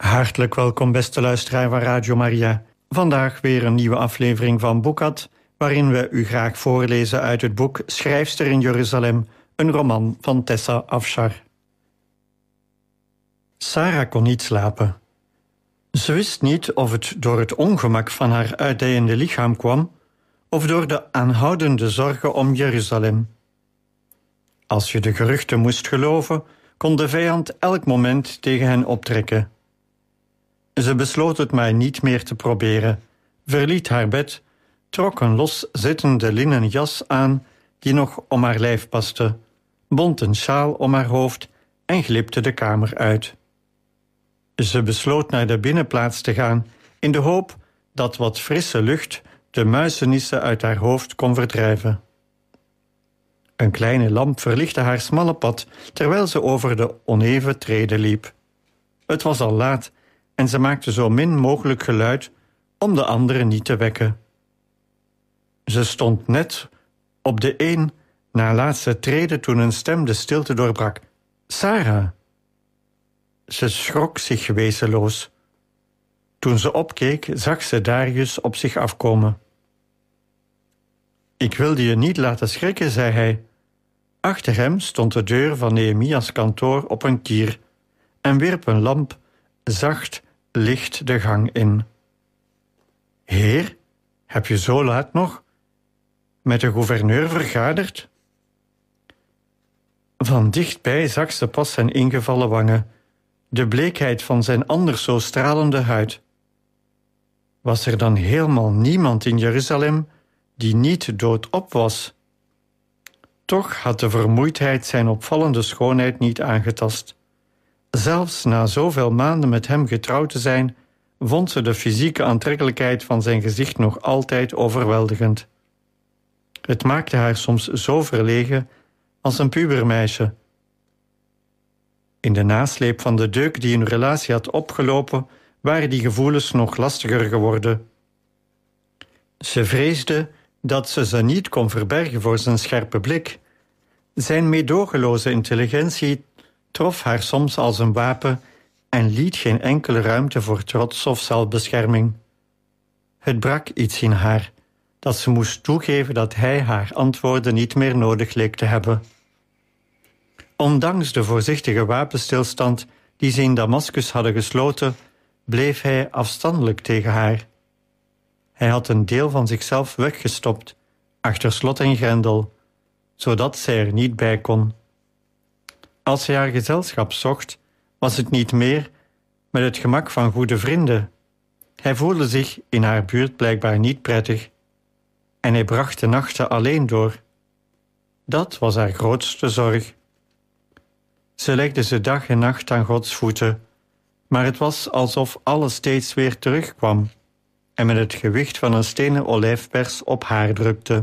Hartelijk welkom, beste luisteraar van Radio Maria. Vandaag weer een nieuwe aflevering van Boekat, waarin we u graag voorlezen uit het boek Schrijfster in Jeruzalem, een roman van Tessa Afshar. Sarah kon niet slapen. Ze wist niet of het door het ongemak van haar uitdijende lichaam kwam, of door de aanhoudende zorgen om Jeruzalem. Als je de geruchten moest geloven, kon de vijand elk moment tegen hen optrekken. Ze besloot het maar niet meer te proberen, verliet haar bed, trok een loszittende linnen jas aan die nog om haar lijf paste, bond een sjaal om haar hoofd en glipte de kamer uit. Ze besloot naar de binnenplaats te gaan in de hoop dat wat frisse lucht de muizenissen uit haar hoofd kon verdrijven. Een kleine lamp verlichtte haar smalle pad terwijl ze over de oneven treden liep. Het was al laat en ze maakte zo min mogelijk geluid om de anderen niet te wekken. Ze stond net op de een na laatste trede toen een stem de stilte doorbrak. Sarah! Ze schrok zich wezenloos. Toen ze opkeek, zag ze Darius op zich afkomen. Ik wilde je niet laten schrikken, zei hij. Achter hem stond de deur van Nehemia's kantoor op een kier en wierp een lamp zacht licht de gang in. Heer, heb je zo laat nog met de gouverneur vergaderd? Van dichtbij zag ze pas zijn ingevallen wangen, de bleekheid van zijn anders zo stralende huid. Was er dan helemaal niemand in Jeruzalem die niet doodop was? Toch had de vermoeidheid zijn opvallende schoonheid niet aangetast. Zelfs na zoveel maanden met hem getrouwd te zijn, vond ze de fysieke aantrekkelijkheid van zijn gezicht nog altijd overweldigend. Het maakte haar soms zo verlegen als een pubermeisje. In de nasleep van de deuk die hun relatie had opgelopen, waren die gevoelens nog lastiger geworden. Ze vreesde dat ze niet kon verbergen voor zijn scherpe blik. Zijn meedogenloze intelligentie trof haar soms als een wapen en liet geen enkele ruimte voor trots of zelfbescherming. Het brak iets in haar, dat ze moest toegeven dat hij haar antwoorden niet meer nodig leek te hebben. Ondanks de voorzichtige wapenstilstand die ze in Damascus hadden gesloten, bleef hij afstandelijk tegen haar. Hij had een deel van zichzelf weggestopt, achter slot en grendel, zodat zij er niet bij kon. Als hij haar gezelschap zocht, was het niet meer met het gemak van goede vrienden. Hij voelde zich in haar buurt blijkbaar niet prettig en hij bracht de nachten alleen door. Dat was haar grootste zorg. Ze legde ze dag en nacht aan Gods voeten, maar het was alsof alles steeds weer terugkwam en met het gewicht van een stenen olijfpers op haar drukte.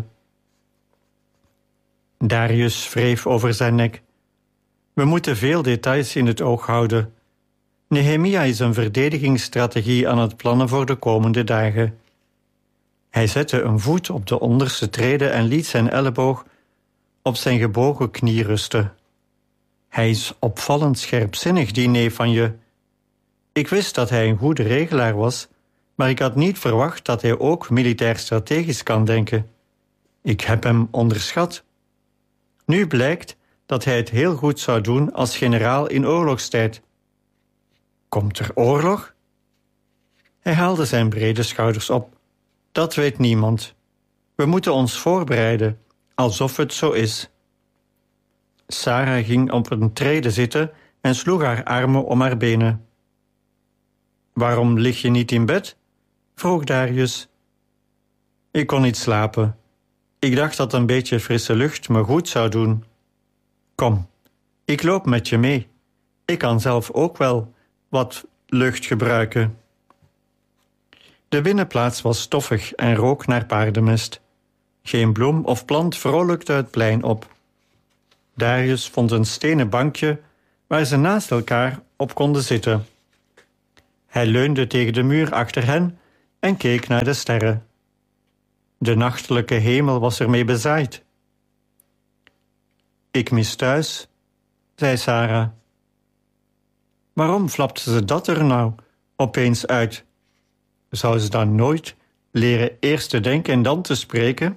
Darius wreef over zijn nek. We moeten veel details in het oog houden. Nehemia is een verdedigingsstrategie aan het plannen voor de komende dagen. Hij zette een voet op de onderste trede en liet zijn elleboog op zijn gebogen knie rusten. Hij is opvallend scherpzinnig, die neef van je. Ik wist dat hij een goede regelaar was, maar ik had niet verwacht dat hij ook militair strategisch kan denken. Ik heb hem onderschat. Nu blijkt dat hij het heel goed zou doen als generaal in oorlogstijd. Komt er oorlog? Hij haalde zijn brede schouders op. Dat weet niemand. We moeten ons voorbereiden, alsof het zo is. Sarah ging op een trede zitten en sloeg haar armen om haar benen. Waarom lig je niet in bed? Vroeg Darius. Ik kon niet slapen. Ik dacht dat een beetje frisse lucht me goed zou doen. Kom, ik loop met je mee. Ik kan zelf ook wel wat lucht gebruiken. De binnenplaats was stoffig en rook naar paardenmest. Geen bloem of plant vrolijkte het plein op. Darius vond een stenen bankje waar ze naast elkaar op konden zitten. Hij leunde tegen de muur achter hen en keek naar de sterren. De nachtelijke hemel was ermee bezaaid. Ik mis thuis, zei Sarah. Waarom flapte ze dat er nou opeens uit. Zou ze dan nooit leren eerst te denken en dan te spreken?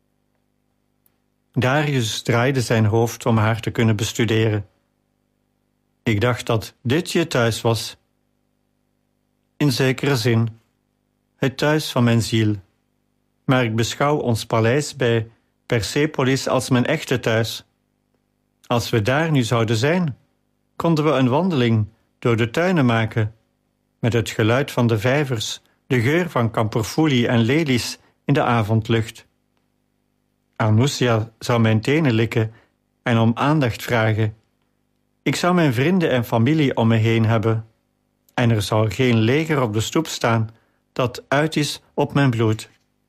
Darius draaide zijn hoofd om haar te kunnen bestuderen. Ik dacht dat dit je thuis was. In zekere zin, het thuis van mijn ziel. Maar ik beschouw ons paleis bij Persepolis als mijn echte thuis. Als we daar nu zouden zijn, konden we een wandeling door de tuinen maken, met het geluid van de vijvers, de geur van kamperfoelie en lelies in de avondlucht. Anoussia zou mijn tenen likken en om aandacht vragen. Ik zou mijn vrienden en familie om me heen hebben. En er zou geen leger op de stoep staan dat uit is op mijn bloed.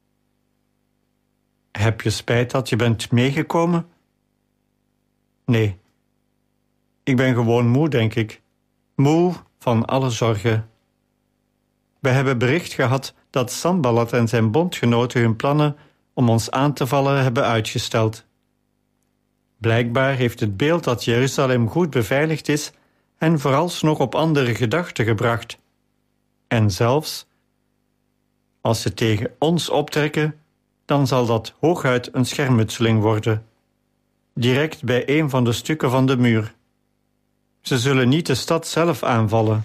Heb je spijt dat je bent meegekomen? Nee. Ik ben gewoon moe, denk ik. Moe van alle zorgen. We hebben bericht gehad dat Sanballat en zijn bondgenoten hun plannen om ons aan te vallen hebben uitgesteld. Blijkbaar heeft het beeld dat Jeruzalem goed beveiligd is hen vooralsnog op andere gedachten gebracht. En zelfs, als ze tegen ons optrekken, dan zal dat hooguit een schermutseling worden. Direct bij een van de stukken van de muur. Ze zullen niet de stad zelf aanvallen.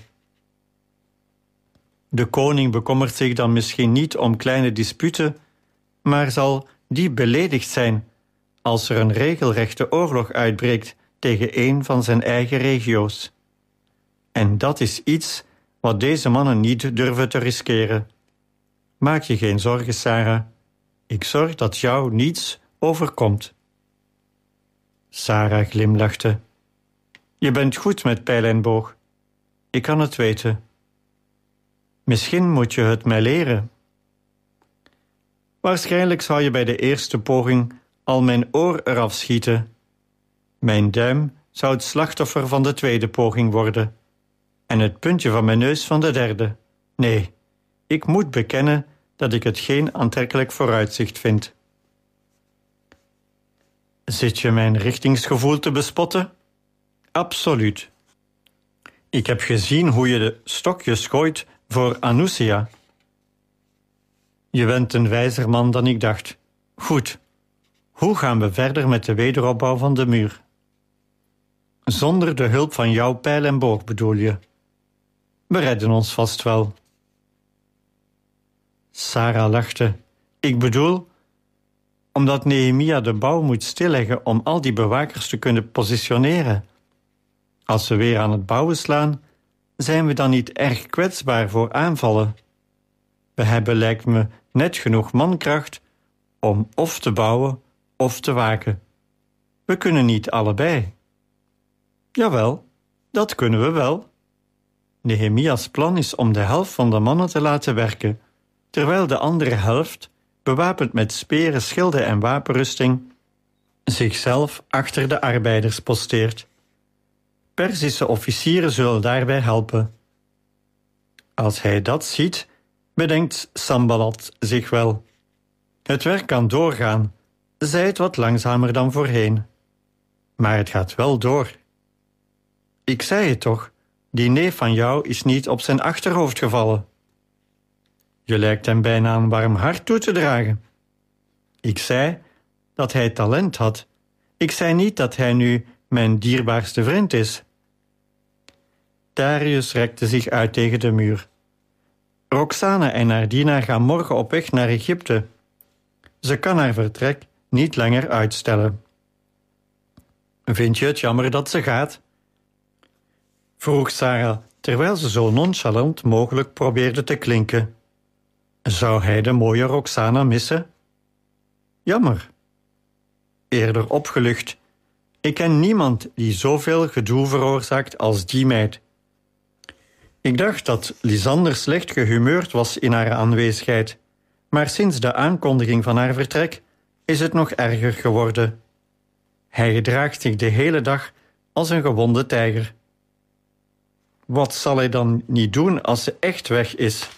De koning bekommert zich dan misschien niet om kleine disputen, maar zal die beledigd zijn als er een regelrechte oorlog uitbreekt tegen een van zijn eigen regio's. En dat is iets wat deze mannen niet durven te riskeren. Maak je geen zorgen, Sarah. Ik zorg dat jou niets overkomt. Sarah glimlachte. Je bent goed met pijl en boog. Ik kan het weten. Misschien moet je het mij leren. Waarschijnlijk zou je bij de eerste poging al mijn oor eraf schieten. Mijn duim zou het slachtoffer van de tweede poging worden. En het puntje van mijn neus van de derde. Nee, ik moet bekennen dat ik het geen aantrekkelijk vooruitzicht vind. Zit je mijn richtingsgevoel te bespotten? Absoluut. Ik heb gezien hoe je de stokjes gooit voor Anoussia. Je bent een wijzer man dan ik dacht. Goed, hoe gaan we verder met de wederopbouw van de muur? Zonder de hulp van jouw pijl en boog bedoel je? We redden ons vast wel. Sarah lachte. Ik bedoel, omdat Nehemia de bouw moet stilleggen om al die bewakers te kunnen positioneren. Als we weer aan het bouwen slaan, zijn we dan niet erg kwetsbaar voor aanvallen. We hebben, lijkt me, net genoeg mankracht om of te bouwen of te waken. We kunnen niet allebei. Jawel, dat kunnen we wel. Nehemia's plan is om de helft van de mannen te laten werken, terwijl de andere helft, bewapend met speren, schilden en wapenrusting, zichzelf achter de arbeiders posteert. Perzische officieren zullen daarbij helpen. Als hij dat ziet, bedenkt Sanballat zich wel. Het werk kan doorgaan, zij het wat langzamer dan voorheen. Maar het gaat wel door. Ik zei het toch, die neef van jou is niet op zijn achterhoofd gevallen. Je lijkt hem bijna een warm hart toe te dragen. Ik zei dat hij talent had. Ik zei niet dat hij nu mijn dierbaarste vriend is. Darius rekte zich uit tegen de muur. Roxana en haar dienaar gaan morgen op weg naar Egypte. Ze kan haar vertrek niet langer uitstellen. Vind je het jammer dat ze gaat? Vroeg Sarah, terwijl ze zo nonchalant mogelijk probeerde te klinken. Zou hij de mooie Roxana missen? Jammer. Eerder opgelucht. Ik ken niemand die zoveel gedoe veroorzaakt als die meid. Ik dacht dat Lisander slecht gehumeurd was in haar aanwezigheid, maar sinds de aankondiging van haar vertrek is het nog erger geworden. Hij gedraagt zich de hele dag als een gewonde tijger. Wat zal hij dan niet doen als ze echt weg is?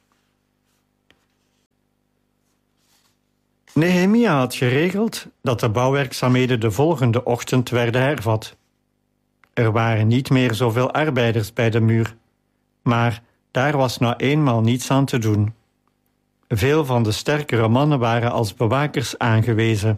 Nehemia had geregeld dat de bouwwerkzaamheden de volgende ochtend werden hervat. Er waren niet meer zoveel arbeiders bij de muur, maar Daar was nou eenmaal niets aan te doen. Veel van de sterkere mannen waren als bewakers aangewezen.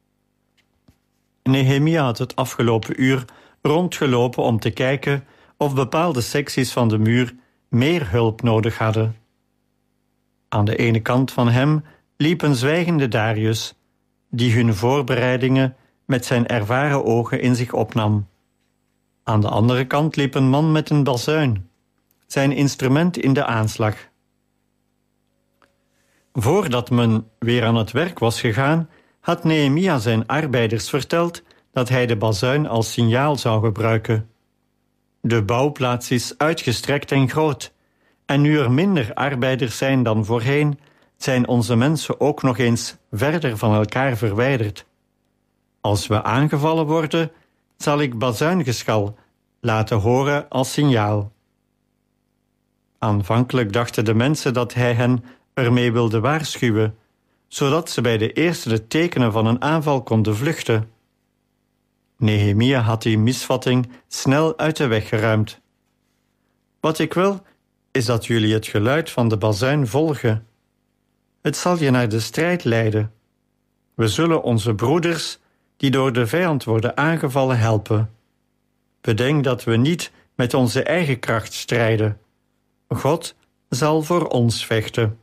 Nehemia had het afgelopen uur rondgelopen om te kijken of bepaalde secties van de muur meer hulp nodig hadden. Aan de ene kant van hem liep een zwijgende Darius, die hun voorbereidingen met zijn ervaren ogen in zich opnam. Aan de andere kant liep een man met een bazuin, zijn instrument in de aanslag. Voordat men weer aan het werk was gegaan, had Nehemia zijn arbeiders verteld dat hij de bazuin als signaal zou gebruiken. De bouwplaats is uitgestrekt en groot, en nu er minder arbeiders zijn dan voorheen, zijn onze mensen ook nog eens verder van elkaar verwijderd. Als we aangevallen worden, zal ik bazuingeschal laten horen als signaal. Aanvankelijk dachten de mensen dat hij hen ermee wilde waarschuwen, zodat ze bij de eerste tekenen van een aanval konden vluchten. Nehemia had die misvatting snel uit de weg geruimd. Wat ik wil, is dat jullie het geluid van de bazuin volgen. Het zal je naar de strijd leiden. We zullen onze broeders, die door de vijand worden aangevallen, helpen. Bedenk dat we niet met onze eigen kracht strijden. God zal voor ons vechten.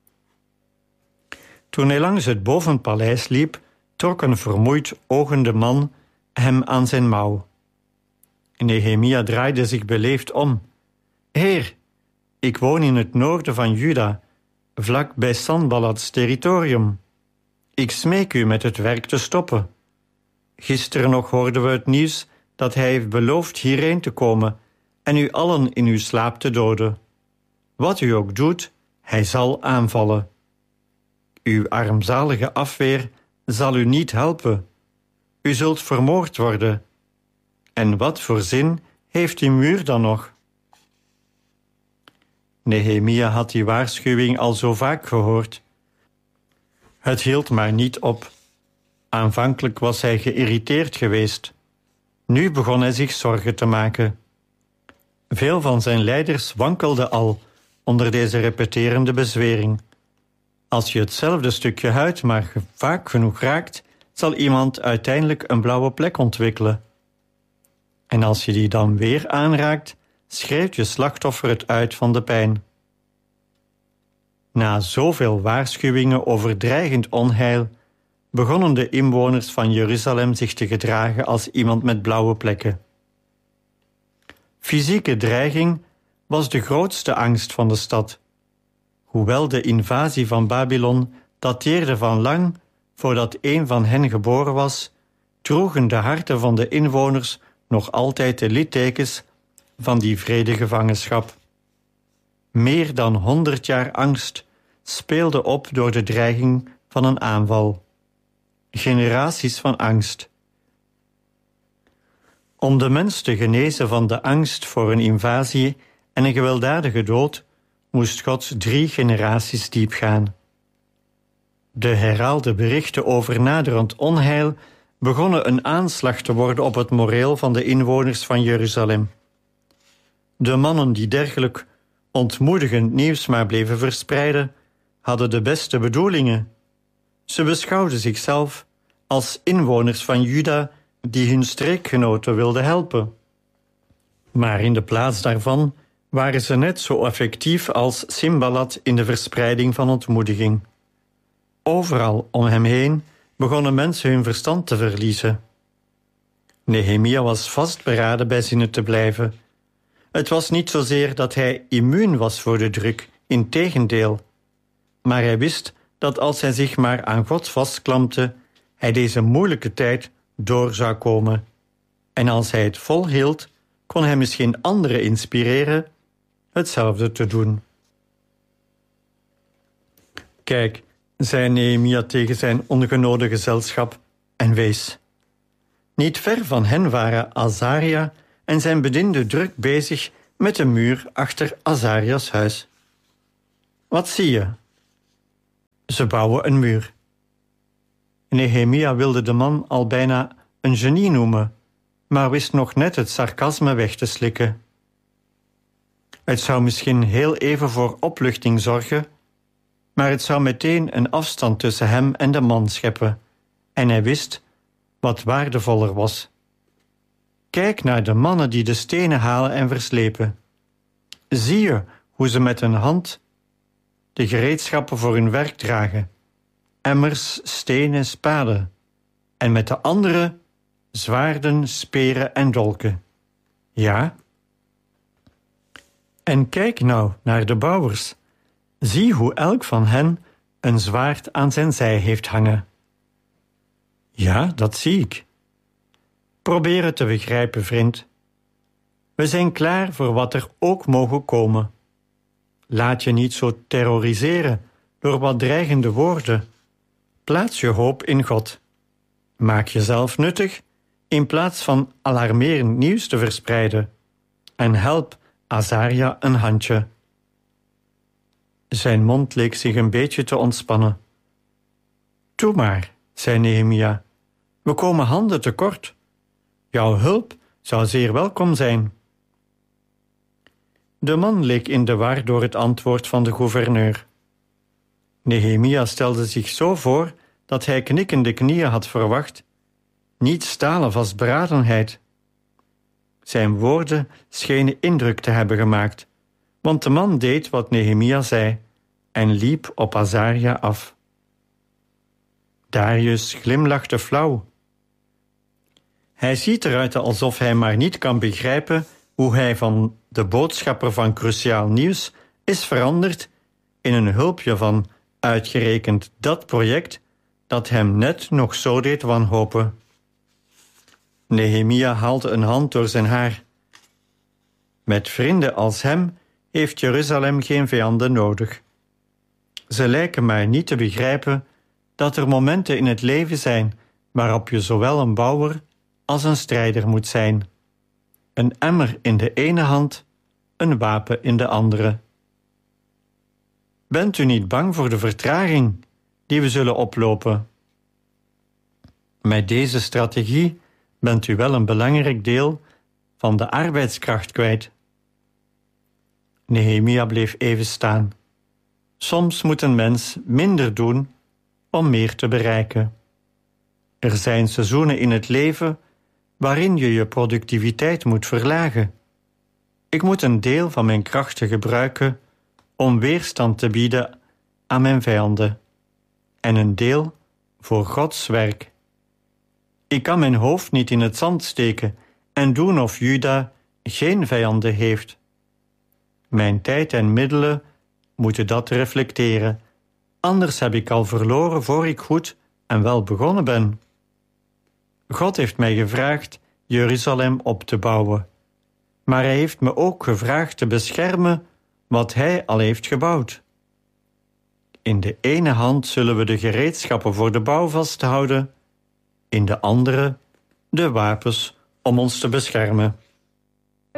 Toen hij langs het bovenpaleis liep, trok een vermoeid ogende man hem aan zijn mouw. Nehemia draaide zich beleefd om. Heer, ik woon in het noorden van Juda, vlak bij Sanballats territorium. Ik smeek u met het werk te stoppen. Gisteren nog hoorden we het nieuws dat hij heeft beloofd hierheen te komen en u allen in uw slaap te doden. Wat u ook doet, hij zal aanvallen. Uw armzalige afweer zal u niet helpen. U zult vermoord worden. En wat voor zin heeft die muur dan nog? Nehemia had die waarschuwing al zo vaak gehoord. Het hield maar niet op. Aanvankelijk was hij geïrriteerd geweest. Nu begon hij zich zorgen te maken. Veel van zijn leiders wankelden al onder deze repeterende bezwering. Als je hetzelfde stukje huid maar vaak genoeg raakt, zal iemand uiteindelijk een blauwe plek ontwikkelen. En als je die dan weer aanraakt, schreeuwt je slachtoffer het uit van de pijn. Na zoveel waarschuwingen over dreigend onheil, begonnen de inwoners van Jeruzalem zich te gedragen als iemand met blauwe plekken. Fysieke dreiging was de grootste angst van de stad. Hoewel de invasie van Babylon dateerde van lang voordat een van hen geboren was, droegen de harten van de inwoners nog altijd de littekens van die wrede gevangenschap. Meer dan 100 jaar angst speelde op door de dreiging van een aanval. Generaties van angst. Om de mens te genezen van de angst voor een invasie en een gewelddadige dood, moest God 3 generaties diep gaan. De herhaalde berichten over naderend onheil begonnen een aanslag te worden op het moreel van de inwoners van Jeruzalem. De mannen die dergelijk ontmoedigend nieuws maar bleven verspreiden, hadden de beste bedoelingen. Ze beschouwden zichzelf als inwoners van Juda die hun streekgenoten wilden helpen. Maar in de plaats daarvan waren ze net zo effectief als Sanballat in de verspreiding van ontmoediging. Overal om hem heen begonnen mensen hun verstand te verliezen. Nehemia was vastberaden bij zinnen te blijven. Het was niet zozeer dat hij immuun was voor de druk, integendeel. Maar hij wist dat als hij zich maar aan God vastklampte, hij deze moeilijke tijd door zou komen. En als hij het volhield, kon hij misschien anderen inspireren hetzelfde te doen. Kijk, zei Nehemia tegen zijn ongenode gezelschap en wees. Niet ver van hen waren Azaria en zijn bedienden druk bezig met de muur achter Azarias huis. Wat zie je? Ze bouwen een muur. Nehemia wilde de man al bijna een genie noemen, maar wist nog net het sarcasme weg te slikken. Het zou misschien heel even voor opluchting zorgen, maar het zou meteen een afstand tussen hem en de man scheppen, en hij wist wat waardevoller was. Kijk naar de mannen die de stenen halen en verslepen. Zie je hoe ze met een hand de gereedschappen voor hun werk dragen, emmers, stenen, spaden, en met de andere zwaarden, speren en dolken. Ja? En kijk nou naar de bouwers. Zie hoe elk van hen een zwaard aan zijn zij heeft hangen. Ja, dat zie ik. Probeer het te begrijpen, vriend. We zijn klaar voor wat er ook mogen komen. Laat je niet zo terroriseren door wat dreigende woorden. Plaats je hoop in God. Maak jezelf nuttig in plaats van alarmerend nieuws te verspreiden. En help Azaria een handje. Zijn mond leek zich een beetje te ontspannen. Doe maar, zei Nehemia. We komen handen tekort. Jouw hulp zou zeer welkom zijn. De man leek in de war door het antwoord van de gouverneur. Nehemia stelde zich zo voor dat hij knikkende knieën had verwacht, niet stalen vastberadenheid. Zijn woorden schenen indruk te hebben gemaakt, want de man deed wat Nehemia zei en liep op Azaria af. Darius glimlachte flauw. Hij ziet eruit alsof hij maar niet kan begrijpen hoe hij van de boodschapper van cruciaal nieuws is veranderd in een hulpje van uitgerekend dat project dat hem net nog zo deed wanhopen. Nehemia haalde een hand door zijn haar. Met vrienden als hem heeft Jeruzalem geen vijanden nodig. Ze lijken maar niet te begrijpen dat er momenten in het leven zijn waarop je zowel een bouwer als een strijder moet zijn. Een emmer in de ene hand, een wapen in de andere. Bent u niet bang voor de vertraging die we zullen oplopen? Met deze strategie bent u wel een belangrijk deel van de arbeidskracht kwijt. Nehemia bleef even staan. Soms moet een mens minder doen om meer te bereiken. Er zijn seizoenen in het leven waarin je je productiviteit moet verlagen. Ik moet een deel van mijn krachten gebruiken om weerstand te bieden aan mijn vijanden en een deel voor Gods werk. Ik kan mijn hoofd niet in het zand steken en doen of Juda geen vijanden heeft. Mijn tijd en middelen moeten dat reflecteren, anders heb ik al verloren voor ik goed en wel begonnen ben. God heeft mij gevraagd Jeruzalem op te bouwen, maar hij heeft me ook gevraagd te beschermen wat hij al heeft gebouwd. In de ene hand zullen we de gereedschappen voor de bouw vasthouden, in de andere de wapens om ons te beschermen.